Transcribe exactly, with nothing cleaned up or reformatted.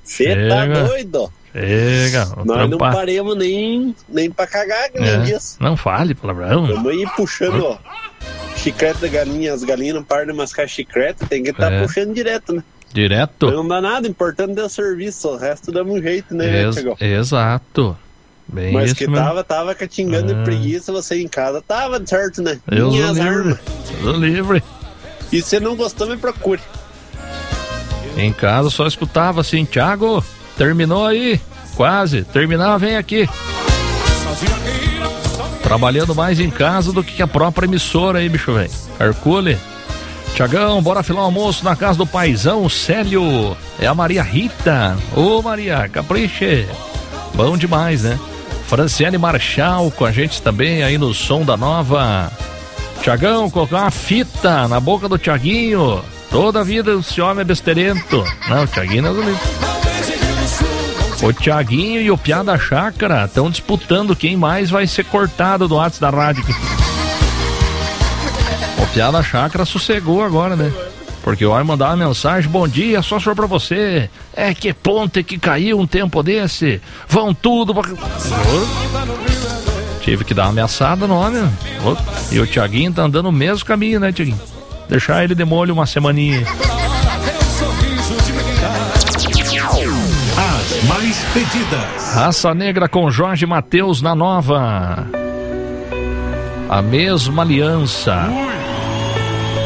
Você tá doido? Chega. Nós trampar. Não paremos nem, nem pra cagar, nem é, disso. Não fale palavrão. Vamos ir puxando, ó. Chiclete da galinha, as galinhas não param de mascar chiclete, tem que estar tá é. puxando direto, né? Direto? Não dá nada, importante é o serviço, o resto dá um jeito, né, Ex- Exato. Bem Mas isso que mesmo. tava, tava catingando ah. de preguiça, você em casa tava certo, né? Eu Minhas armas. Eu livre. E se não gostou, me procure. Em casa só escutava assim, Thiago, terminou aí, quase, terminar, vem aqui. Trabalhando mais em casa do que a própria emissora aí, bicho, velho. Hercule. Tiagão, bora filar o almoço na casa do paizão Célio. É a Maria Rita. Ô Maria, capriche. Bom demais, né? Franciele Marchal com a gente também aí no Som da Nova. Tiagão, colocar uma fita na boca do Tiaguinho. Toda a vida esse homem é besteirento. Não, o Tiaguinho não é bonito. O Tiaguinho e o Piá da Chácara estão disputando quem mais vai ser cortado do WhatsApp da rádio. O Piá da Chácara sossegou agora, né? Porque o homem mandava uma mensagem: bom dia, só só pra você. É que ponte que caiu um tempo desse. Vão tudo pra... Tive que dar uma ameaçada no homem. E o Tiaguinho tá andando o mesmo caminho, né, Tiaguinho? Deixar ele de molho uma semaninha. As mais pedidas. Raça Negra com Jorge Mateus na Nova. A mesma aliança.